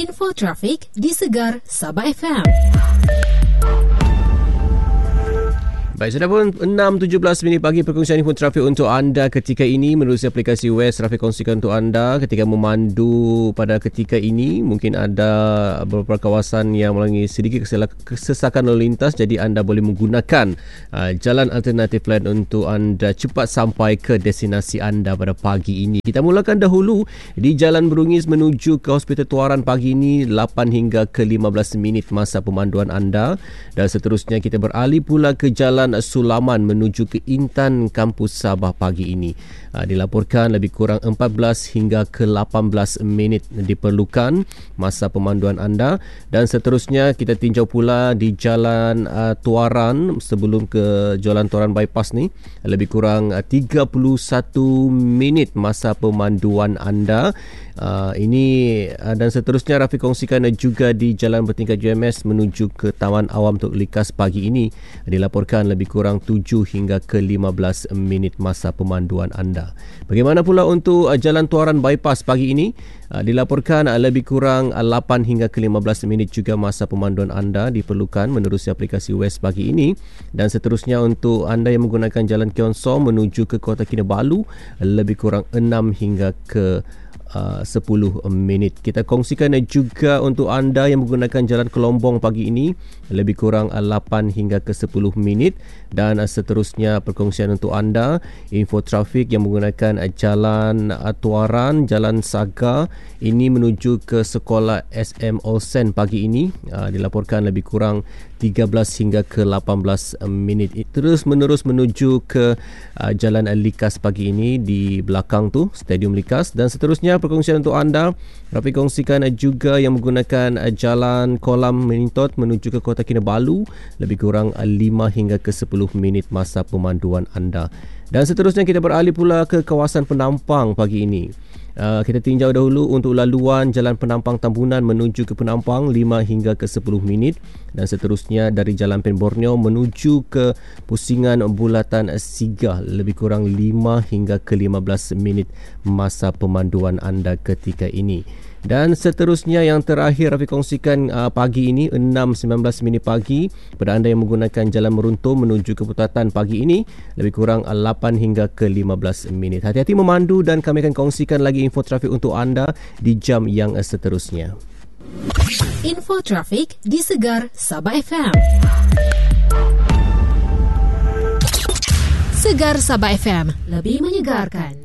Info trafik di Segar Sabah FM. Baik, sudah pun 6.17 minit pagi, perkongsian info trafik untuk anda ketika ini menerusi aplikasi West. Trafik kongsikan untuk anda ketika memandu pada ketika ini. Mungkin ada beberapa kawasan yang mengalami sedikit kesesakan lalu lintas, jadi anda boleh menggunakan jalan alternatif lain untuk anda cepat sampai ke destinasi anda pada pagi ini. Kita mulakan dahulu di Jalan Berungis menuju ke Hospital Tuaran pagi ini 8 hingga ke 15 minit masa pemanduan anda, dan seterusnya kita beralih pula ke Jalan Sulaman menuju ke Intan Kampus Sabah pagi ini. Dilaporkan lebih kurang 14 hingga ke 18 minit diperlukan masa pemanduan anda, dan seterusnya kita tinjau pula di Jalan Tuaran sebelum ke Jalan Tuaran Bypass ni, lebih kurang 31 minit masa pemanduan anda. Ini dan seterusnya Rafiq kongsikan juga di Jalan Bertingkat UMS menuju ke Taman Awam Tok Likas pagi ini, dilaporkan lebih kurang 7 hingga ke 15 minit masa pemanduan anda. Bagaimana pula untuk Jalan Tuaran Bypass pagi ini? Dilaporkan lebih kurang 8 hingga ke 15 minit juga masa pemanduan anda diperlukan menerusi aplikasi West pagi ini, dan seterusnya untuk anda yang menggunakan Jalan Keong Saw menuju ke Kota Kinabalu lebih kurang 6 hingga ke 10 minit. Kita kongsikan juga untuk anda yang menggunakan Jalan Kelombong pagi ini lebih kurang 8 hingga ke 10 minit, dan seterusnya perkongsian untuk anda info trafik yang menggunakan Jalan Tuaran, Jalan Saga ini menuju ke Sekolah SM Olsen pagi ini, dilaporkan lebih kurang 13 hingga ke 18 minit. Terus menerus menuju ke Jalan Likas pagi ini, di belakang tu Stadium Likas, dan seterusnya perkongsian untuk anda Rafiq kongsikan juga yang menggunakan Jalan Kolam Menintot menuju ke Kota Kinabalu lebih kurang 5 hingga ke 10 minit masa pemanduan anda. Dan seterusnya kita beralih pula ke kawasan Penampang pagi ini. Kita tinjau dahulu untuk laluan Jalan Penampang Tambunan menuju ke Penampang 5 hingga ke 10 minit, dan seterusnya dari Jalan Pen Borneo menuju ke Pusingan Bulatan Sigah lebih kurang 5 hingga ke 15 minit masa pemanduan anda ketika ini. Dan seterusnya yang terakhir Rafiq kongsikan pagi ini 6.19 minit pagi pada anda yang menggunakan Jalan Meruntum menuju ke Putatan pagi ini lebih kurang 8 hingga ke 15 minit. Hati-hati memandu, dan kami akan kongsikan lagi info trafik untuk anda di jam yang seterusnya. Info trafik di Segar Sabah FM. Segar Sabah FM, lebih menyegarkan.